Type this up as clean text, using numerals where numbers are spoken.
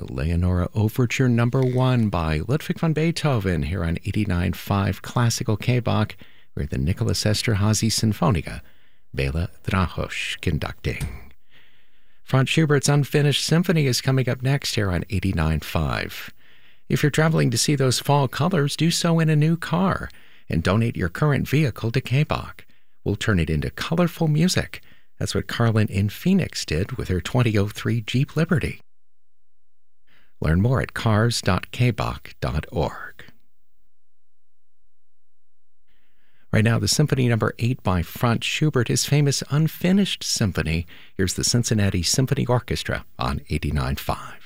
The Leonora Overture Number 1 by Ludwig van Beethoven here on 89.5 Classical K-Bach, with the Nicholas Esterházy Sinfonia, Béla Drahos conducting. Franz Schubert's Unfinished Symphony is coming up next here on 89.5. If you're traveling to see those fall colors, do so in a new car and donate your current vehicle to K-Bach. We'll turn it into colorful music. That's what Carlin in Phoenix did with her 2003 Jeep Liberty. Learn more at cars.kbach.org. Right now, the Symphony Number 8 by Franz Schubert, his famous Unfinished Symphony. Here's the Cincinnati Symphony Orchestra on 89.5.